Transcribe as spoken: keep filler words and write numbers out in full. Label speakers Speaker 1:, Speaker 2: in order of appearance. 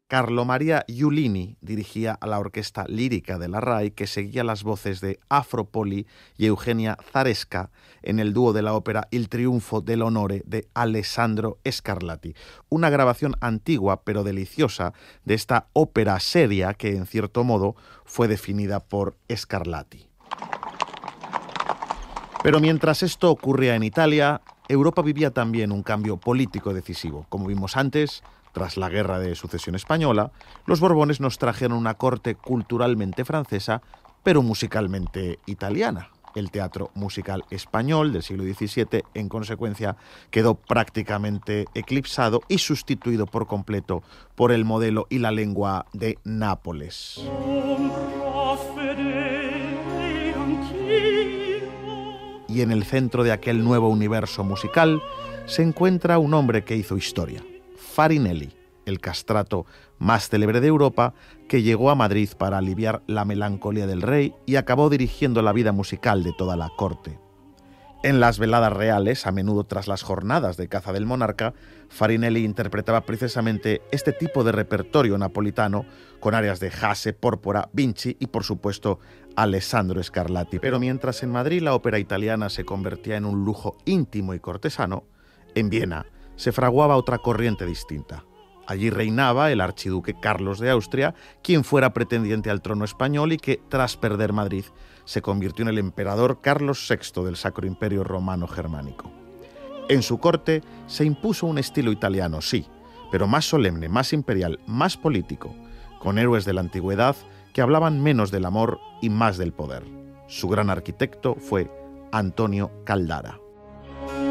Speaker 1: Carlo Maria Giulini dirigía a la orquesta lírica de la RAI, que seguía las voces de Afro Poli y Eugenia Zaresca en el dúo de la ópera Il Triunfo dell'Onore de Alessandro Scarlatti, una grabación antigua pero deliciosa de esta ópera seria que, en cierto modo, fue definida por Scarlatti. Pero mientras esto ocurría en Italia, Europa vivía también un cambio político decisivo. Como vimos antes, tras la Guerra de Sucesión Española, los Borbones nos trajeron una corte culturalmente francesa, pero musicalmente italiana. El teatro musical español del siglo diecisiete, en consecuencia, quedó prácticamente eclipsado y sustituido por completo por el modelo y la lengua de Nápoles. Y en el centro de aquel nuevo universo musical se encuentra un hombre que hizo historia, Farinelli, el castrato más célebre de Europa, que llegó a Madrid para aliviar la melancolía del rey y acabó dirigiendo la vida musical de toda la corte. En las veladas reales, a menudo tras las jornadas de caza del monarca, Farinelli interpretaba precisamente este tipo de repertorio napolitano con áreas de Hasse, Pórpora, Vinci y, por supuesto, Alessandro Scarlatti. Pero mientras en Madrid la ópera italiana se convertía en un lujo íntimo y cortesano, en Viena se fraguaba otra corriente distinta. Allí reinaba el archiduque Carlos de Austria, quien fuera pretendiente al trono español y que, tras perder Madrid, se convirtió en el emperador Carlos sexto del Sacro Imperio Romano Germánico. En su corte se impuso un estilo italiano, sí, pero más solemne, más imperial, más político, con héroes de la antigüedad que hablaban menos del amor y más del poder. Su gran arquitecto fue Antonio Caldara.